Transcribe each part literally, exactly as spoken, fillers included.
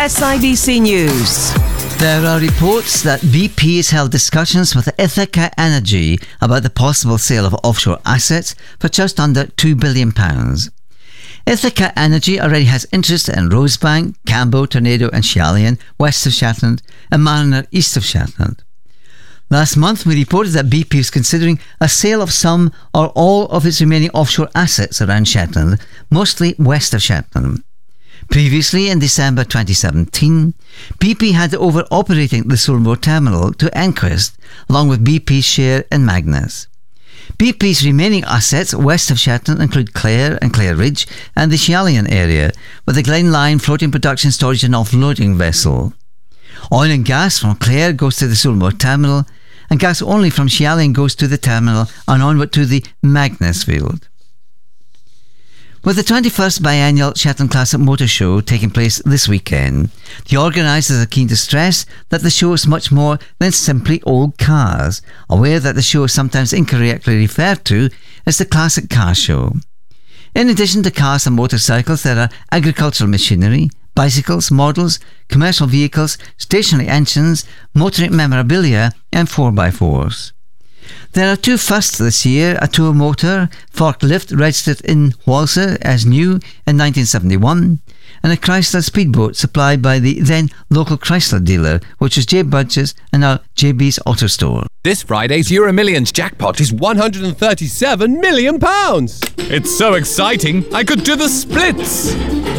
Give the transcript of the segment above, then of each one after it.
S I B C News. There are reports that B P has held discussions with Ithaca Energy about the possible sale of offshore assets for just under two billion pounds. Ithaca Energy already has interest in Rosebank, Cambo, Tornado and Shellion, west of Shetland, and Mariner, east of Shetland. Last month we reported that B P is considering a sale of some or all of its remaining offshore assets around Shetland, mostly west of Shetland. Previously, in December twenty seventeen, B P had over operating the Sulmore terminal to Enquest, along with B P's share in Magnus. B P's remaining assets west of Shetland include Clare and Clare Ridge and the Shellion area, with the Glen Line floating production, storage and offloading vessel. Oil and gas from Clare goes to the Sulmore terminal, and gas only from Shellion goes to the terminal and onward to the Magnus field. With the twenty-first biennial Shetland Classic Motor Show taking place this weekend, the organisers are keen to stress that the show is much more than simply old cars, aware that the show is sometimes incorrectly referred to as the Classic Car Show. In addition to cars and motorcycles, there are agricultural machinery, bicycles, models, commercial vehicles, stationary engines, motoring memorabilia and four by fours. There are two firsts this year: a tour motor forklift registered in Walser as new in nineteen seventy-one, and a Chrysler speedboat supplied by the then local Chrysler dealer, which was J Budges and now J B's Auto Store. This Friday's Euro Millions jackpot is one hundred thirty-seven million pounds. It's so exciting, I could do the splits.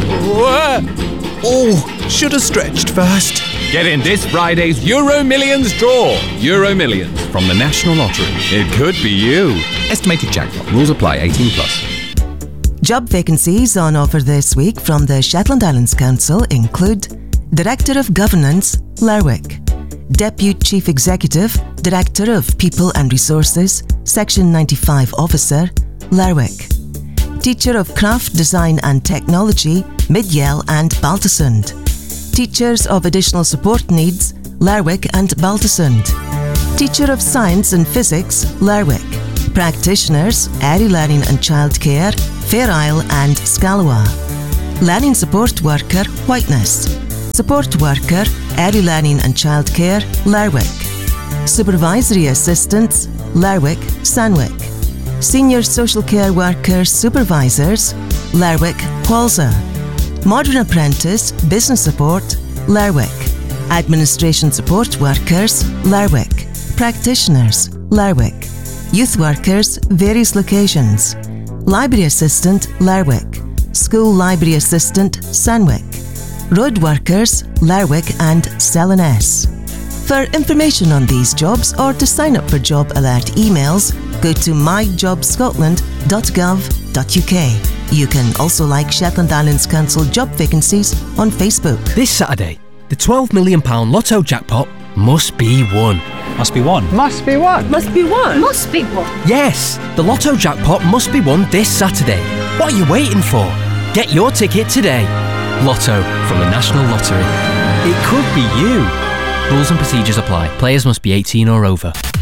Oh, should have stretched first. Get in this Friday's Euro Millions draw. Euro Millions from the National Lottery. It could be you. Estimated jackpot. Rules apply. eighteen plus. Job vacancies on offer this week from the Shetland Islands Council include Director of Governance, Lerwick; Deputy Chief Executive, Director of People and Resources, Section ninety-five Officer, Lerwick; Teacher of Craft, Design and Technology, Midyell and Baltusund; Teachers of Additional Support Needs, Lerwick and Baltusund; Teacher of Science and Physics, Lerwick; Practitioners, Early Learning and Childcare, Fair Isle and Scallowa; Learning Support Worker, Whiteness; Support Worker, Early Learning and Childcare, Lerwick; Supervisory Assistants, Lerwick, Sandwick; Senior Social Care Workers Supervisors, Lerwick, Qualza; Modern Apprentice, Business Support, Lerwick; Administration Support Workers, Lerwick; Practitioners, Lerwick; Youth Workers, various locations; Library Assistant, Lerwick; School Library Assistant, Sandwick; Road Workers, Lerwick and Selenes. For information on these jobs or to sign up for job alert emails, go to my job scotland dot gov dot U K. You can also like Shetland Islands Council job vacancies on Facebook. This Saturday, the twelve million pounds Lotto jackpot must be won. Must be won. Must be won. Must be won. Must be won. Yes, the Lotto jackpot must be won this Saturday. What are you waiting for? Get your ticket today. Lotto from the National Lottery. It could be you. Rules and procedures apply. Players must be eighteen or over.